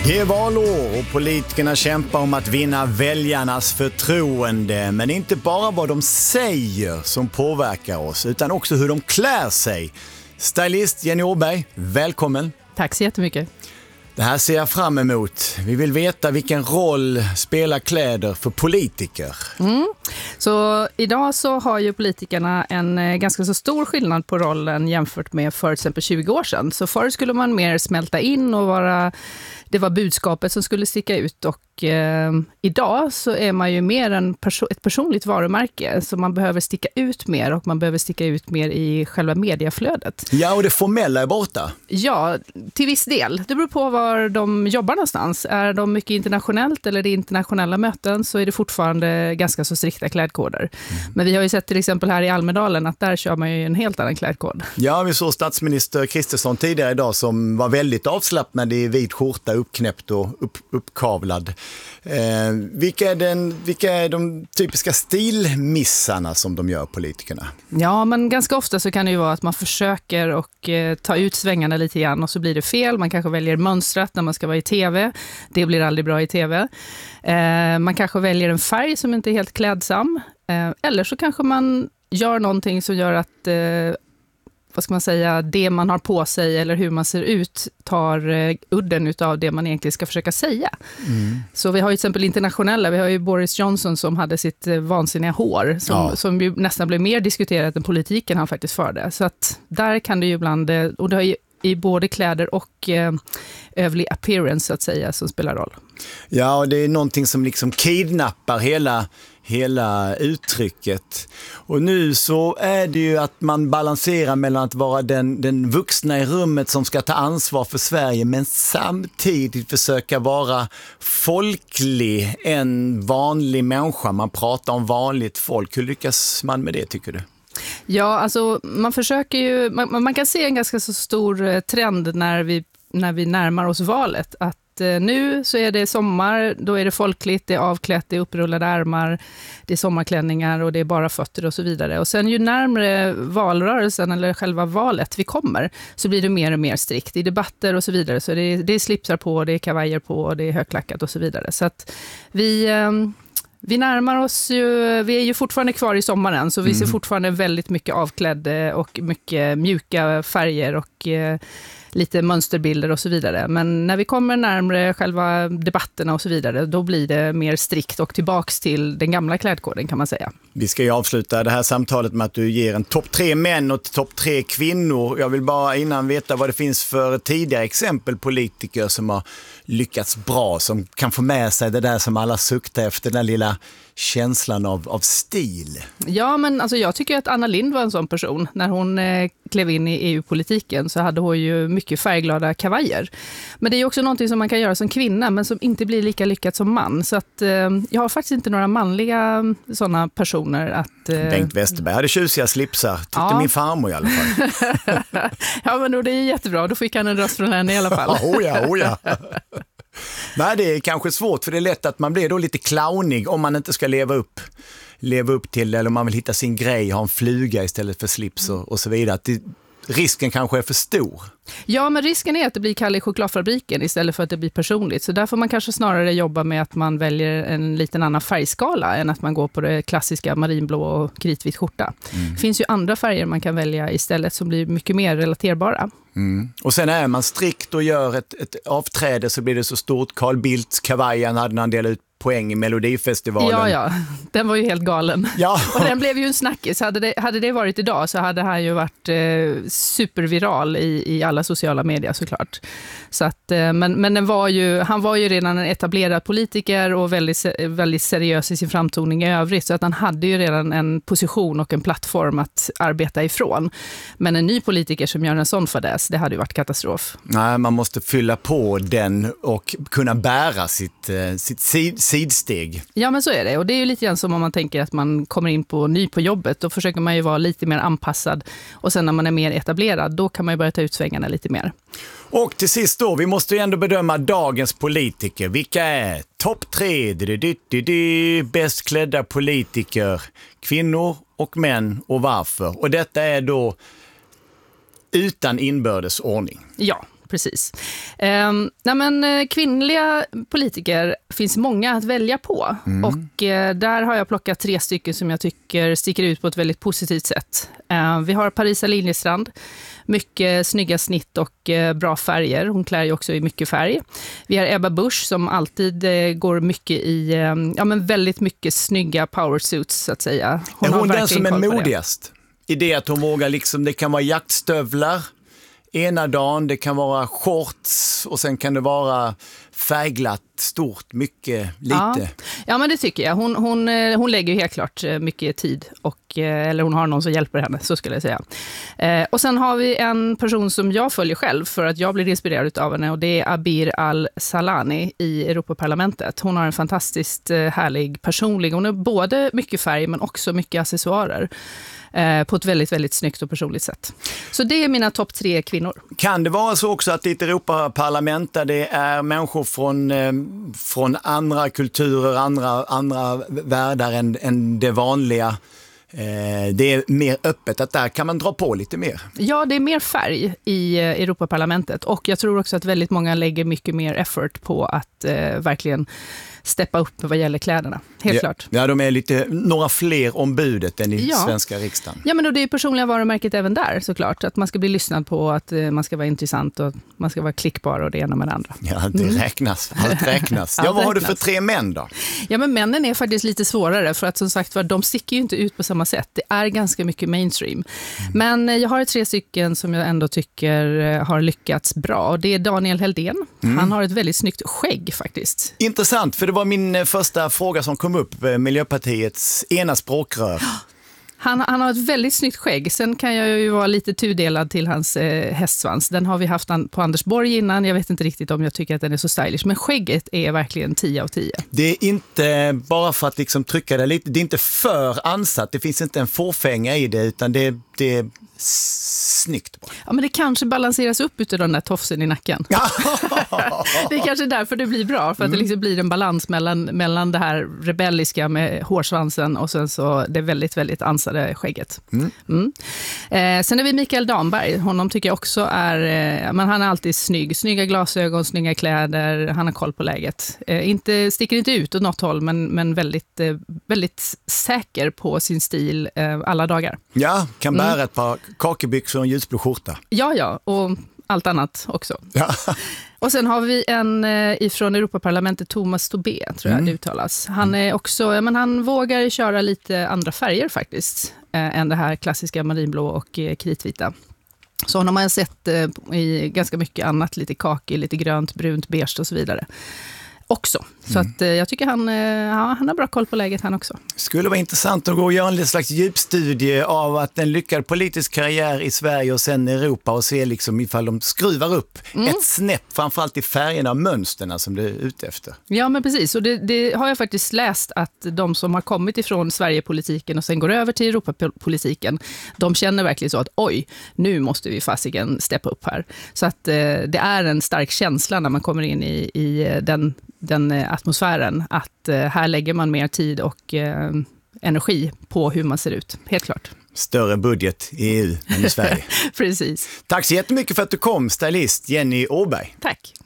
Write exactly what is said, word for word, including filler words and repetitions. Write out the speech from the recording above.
Det är valår och politikerna kämpar om att vinna väljarnas förtroende. Men inte bara vad de säger som påverkar oss, utan också hur de klär sig. Stylist Jenny Åberg, välkommen. Tack så jättemycket. Det här ser jag fram emot. Vi vill veta vilken roll spelar kläder för politiker. Mm. Så idag så har ju politikerna en ganska så stor skillnad på rollen jämfört med för exempel tjugo år sedan. Så förr skulle man mer smälta in och vara, det var budskapet som skulle sticka ut, och eh, idag så är man ju mer en perso- ett personligt varumärke, så man behöver sticka ut mer och man behöver sticka ut mer i själva mediaflödet. Ja, och det formella är borta. Ja, till viss del. Det beror på var de jobbar någonstans. Är de mycket internationellt eller det är internationella möten, så är det fortfarande ganska så strikta klädkoder. Mm. Men vi har ju sett till exempel här i Almedalen att där kör man ju en helt annan klädkod. Ja, vi såg statsminister Kristersson tidigare idag som var väldigt avslappnad i vit skjorta, uppknäppt och upp, uppkavlad. Eh, vilka, är den, vilka är de typiska stilmissarna som de gör, politikerna? Ja, men ganska ofta så kan det ju vara att man försöker och eh, ta ut svängarna lite grann och så blir det fel. Man kanske väljer mönstrat när man ska vara i tv. Det blir aldrig bra i tv. Eh, man kanske väljer en färg som inte är helt klädsam. Eh, eller så kanske man gör någonting som gör att eh, vad ska man säga, det man har på sig eller hur man ser ut tar eh, udden utav det man egentligen ska försöka säga. Mm. Så vi har ju till exempel internationella, vi har ju Boris Johnson som hade sitt eh, vansinniga hår som, ja. som ju nästan blev mer diskuterat än politiken han faktiskt förde. Så att där kan det ju ibland, eh, och det har ju i både kläder och eh, övrig appearance så att säga som spelar roll. Ja, och det är någonting som liksom kidnappar hela hela uttrycket. Och nu så är det ju att man balanserar mellan att vara den, den vuxna i rummet som ska ta ansvar för Sverige, men samtidigt försöka vara folklig, en vanlig människa. Man pratar om vanligt folk. Hur lyckas man med det, tycker du? Ja, alltså man försöker ju, man, man kan se en ganska så stor trend när vi, när vi närmar oss valet, att nu så är det sommar, då är det folkligt, det är avklätt, det är upprullade ärmar, det är sommarklänningar och det är bara fötter och så vidare. Och sen ju närmare valrörelsen eller själva valet vi kommer, så blir det mer och mer strikt i debatter och så vidare. Så det är, det är slipsar på, det är kavajer på, det är högklackat och så vidare. Så att vi... Vi närmar oss ju, vi är ju fortfarande kvar i sommaren, så vi ser fortfarande väldigt mycket avklädd och mycket mjuka färger och eh, lite mönsterbilder och så vidare. Men när vi kommer närmare själva debatterna och så vidare, då blir det mer strikt och tillbaks till den gamla klädkoden, kan man säga. Vi ska ju avsluta det här samtalet med att du ger en topp tre män och topp tre kvinnor. Jag vill bara innan veta vad det finns för tidigare exempel politiker som har lyckats bra, som kan få med sig det där som alla suktar efter, den lilla känslan av, av stil. Ja, men alltså jag tycker att Anna Lindh var en sån person. När hon eh, klev in i E U-politiken så hade hon ju mycket färgglada kavajer. Men det är ju också någonting som man kan göra som kvinna, men som inte blir lika lyckat som man. Så att eh, jag har faktiskt inte några manliga sådana personer att... Eh... Bengt Westerberg hade tjusiga slipsar, tyckte ja. min farmor i alla fall. Ja, men då, det är jättebra. Då fick han en röst från henne i alla fall. oh ja, oh ja. Nej, det är kanske svårt, för det är lätt att man blir då lite clownig om man inte ska leva upp leva upp till det, eller om man vill hitta sin grej, ha en fluga istället för slips och, och så vidare. Att det, risken kanske är för stor. Ja, men risken är att det blir Kalle i chokladfabriken istället för att det blir personligt. Så där får man kanske snarare jobba med att man väljer en liten annan färgskala än att man går på det klassiska marinblå och kritvit skjorta. Mm. Det finns ju andra färger man kan välja istället som blir mycket mer relaterbara. Mm. Och sen är man strikt och gör ett, ett avträde så blir det så stort. Carl Bildts kavajan hade han delat ut poäng i Melodifestivalen. Ja, ja. Den var ju helt galen. Ja. Och den blev ju en snackis. Hade det, hade det varit idag så hade han ju varit eh, superviral i, i alla sociala medier såklart. Så att, eh, men men den var ju, han var ju redan en etablerad politiker och väldigt, väldigt seriös i sin framtoning i övrigt. Så att han hade ju redan en position och en plattform att arbeta ifrån. Men en ny politiker som gör en sån fadäs, det hade ju varit katastrof. Nej, man måste fylla på den och kunna bära sitt, sitt sid, sidsteg. Ja, men så är det. Och det är ju lite grann som om man tänker att man kommer in på ny på jobbet. Då försöker man ju vara lite mer anpassad. Och sen när man är mer etablerad, då kan man ju börja ta ut svängarna lite mer. Och till sist då, vi måste ju ändå bedöma dagens politiker. Vilka är topp tre du, du, du, du, bäst klädda politiker? Kvinnor och män, och varför? Och detta är då utan inbördes ordning. Ja, precis. Eh, nej men, kvinnliga politiker finns många att välja på. Mm. Och eh, där har jag plockat tre stycken som jag tycker sticker ut på ett väldigt positivt sätt. Eh, vi har Parisa Liljestrand. Mycket snygga snitt och eh, bra färger. Hon klär ju också i mycket färg. Vi har Ebba Busch som alltid eh, går mycket i, eh, ja men väldigt mycket snygga powersuits så att säga. Hon är hon den som är modigast? I det att hon vågar liksom, det kan vara jaktstövlar ena dagen, det kan vara shorts och sen kan det vara färgglatt, stort, mycket, lite. Ja, ja men det tycker jag. Hon, hon, hon lägger ju helt klart mycket tid och, eller hon har någon som hjälper henne, så skulle jag säga. Eh, och sen har vi en person som jag följer själv för att jag blir inspirerad av henne och det är Abir Al-Salani i Europaparlamentet. Hon har en fantastiskt härlig personlig, hon har både mycket färg men också mycket accessoarer. På ett väldigt, väldigt snyggt och personligt sätt. Så det är mina topp tre kvinnor. Kan det vara så också att i ett Europaparlament där det är människor från, från andra kulturer, andra, andra världar än, än det vanliga, det är mer öppet, att där kan man dra på lite mer? Ja, det är mer färg i Europaparlamentet och jag tror också att väldigt många lägger mycket mer effort på att eh, verkligen steppa upp vad gäller kläderna, helt ja, klart. Ja, de är lite några fler ombudet än i ja. svenska riksdagen. Ja, men då det är personliga varumärket även där såklart. Att man ska bli lyssnad på, att uh, man ska vara intressant och man ska vara klickbar och det ena med det andra. Ja, det mm. räknas. Allt räknas. Ja, vad har du för tre män då? Ja, men männen är faktiskt lite svårare för att som sagt var, de sticker ju inte ut på samma sätt. Det är ganska mycket mainstream. Mm. Men uh, jag har tre stycken som jag ändå tycker uh, har lyckats bra. Det är Daniel Heldén. Mm. Han har ett väldigt snyggt skägg faktiskt. Intressant, för det var min första fråga som kom upp, Miljöpartiets ena språkrör. Han, han har ett väldigt snyggt skägg. Sen kan jag ju vara lite tudelad till hans eh, hästsvans. Den har vi haft på Anders Borg innan. Jag vet inte riktigt om jag tycker att den är så stylish. Men skägget är verkligen tio av tio. Det är inte, bara för att liksom trycka det lite, det är inte för ansatt. Det finns inte en fåfänga i det, utan det, det är snyggt. Bara. Ja, men det kanske balanseras upp utav den där tofsen i nacken. Det är kanske därför det blir bra. För att mm. det liksom blir en balans mellan, mellan det här rebelliska med hårsvansen och sen så det väldigt, väldigt ansade skägget. Mm. Mm. Eh, sen är vi Mikael Damberg. Honom tycker jag också är, eh, men han är alltid snygg. Snygga glasögon, snygga kläder. Han har koll på läget. Eh, inte, sticker inte ut åt något håll, men, men väldigt, eh, väldigt säker på sin stil eh, alla dagar. Ja, kan bära mm. ett par kakebyxor och en ljusblå skjorta. Ja, ja, och allt annat också. Ja. Och sen har vi en eh, ifrån Europaparlamentet, Thomas Tobé, tror jag mm. det uttalas. Han är också, men han vågar köra lite andra färger faktiskt, eh, än det här klassiska marinblå och eh, kritvita. Så honom har jag sett eh, i ganska mycket annat, lite kaki, lite grönt, brunt, beige och så vidare. Också. Så mm. att, eh, jag tycker han, eh, ja, han har bra koll på läget han också. Skulle vara intressant att gå och göra en slags djupstudie av att en lyckad politisk karriär i Sverige och sen Europa och se liksom ifall de skruvar upp mm. ett snäpp, framförallt i färgerna och mönsterna som det är ute efter. Ja, men precis. Och det, det har jag faktiskt läst att de som har kommit ifrån Sverigepolitiken och sen går över till Europapolitiken, de känner verkligen så att oj, nu måste vi fasiken steppa upp här. Så att eh, det är en stark känsla när man kommer in i, i den den atmosfären, att eh, här lägger man mer tid och eh, energi på hur man ser ut, helt klart. Större budget i E U än i Sverige. Precis. Tack så jättemycket för att du kom, stylist Jenny Åberg. Tack.